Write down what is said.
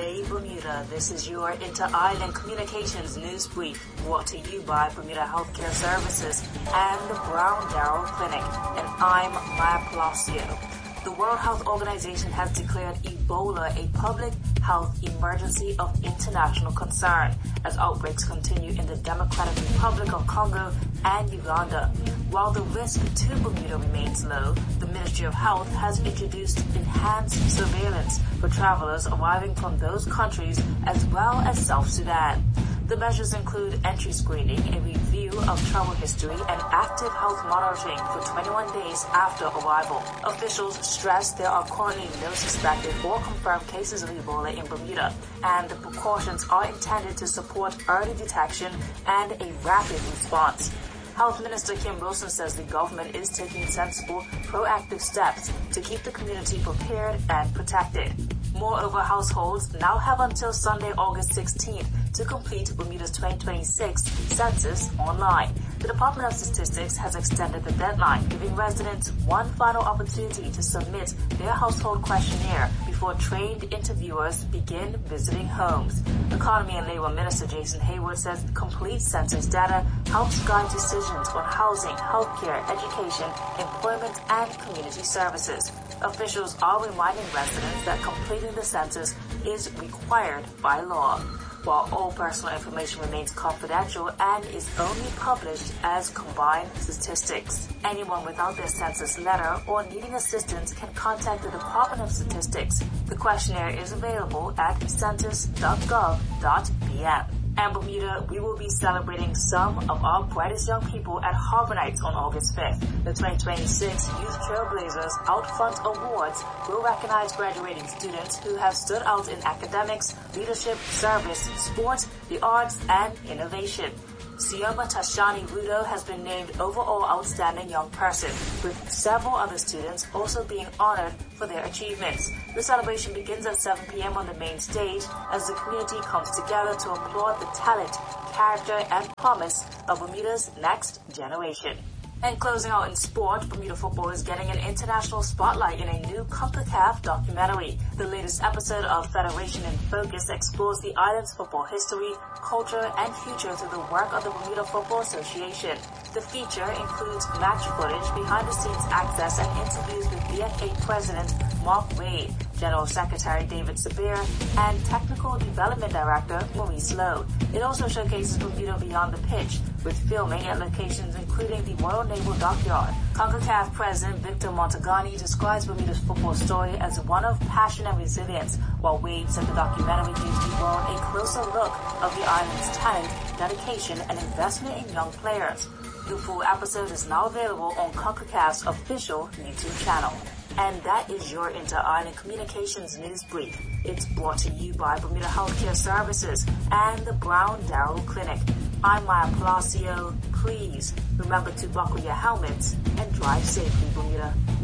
Hey Bermuda, this is your Inter-Island Communications News Brief, brought to you by Bermuda Healthcare Services and the Brown Darrow Clinic, and I'm Maya Palacio. The World Health Organization has declared Ebola a public health emergency of international concern as outbreaks continue in the Democratic Republic of Congo and Uganda. While the risk to Bermuda remains low, the Ministry of Health has introduced enhanced surveillance for travelers arriving from those countries as well as South Sudan. The measures include entry screening, a review of travel history, and active health monitoring for 21 days after arrival. Officials stress there are currently no suspected or confirmed cases of Ebola in Bermuda, and the precautions are intended to support early detection and a rapid response. Health Minister Kim Wilson says the government is taking sensible, proactive steps to keep the community prepared and protected. Moreover, households now have until Sunday, August 16th to complete Bermuda's 2026 census online. The Department of Statistics has extended the deadline, giving residents one final opportunity to submit their household questionnaire before trained interviewers begin visiting homes. Economy and Labor Minister Jason Hayward says complete census data helps guide decisions on housing, healthcare, education, employment, and community services. Officials are reminding residents that completing the census is required by law. While all personal information remains confidential and is only published as combined statistics. Anyone without their census letter or needing assistance can contact the Department of Statistics. The questionnaire is available at census.gov.bm. And Bermuda, we will be celebrating some of our brightest young people at Harbor Nights on August 5th. The 2026 Youth Trailblazers Outfront Awards will recognize graduating students who have stood out in academics, leadership, service, sport, the arts, and innovation. Sioma Tashani Rudo has been named Overall Outstanding Young Person, with several other students also being honored for their achievements. The celebration begins at 7 p.m. on the main stage as the community comes together to applaud the talent, character, and promise of Bermuda's next generation. And closing out in sport, Bermuda football is getting an international spotlight in a new CONCACAF documentary. The latest episode of Federation in Focus explores the island's football history, culture, and future through the work of the Bermuda Football Association. The feature includes match footage, behind-the-scenes access, and interviews with BFA President Mark Wade, General Secretary David Sabir, and Technical Development Director Maurice Lowe. It also showcases Bermuda beyond the pitch, with filming at locations including the Royal Naval Dockyard. CONCACAF President Victor Montagani describes Bermuda's football story as one of passion and resilience, while Wade said the documentary gives the world a closer look of the island's talent, dedication, and investment in young players. The full episode is now available on CONCACAF's official YouTube channel. And that is your Inter-Island Communications News Brief. It's brought to you by Bermuda Healthcare Services and the Brown Darrow Clinic. I'm Maya Palacio. Please remember to buckle your helmets and drive safely, Bermuda.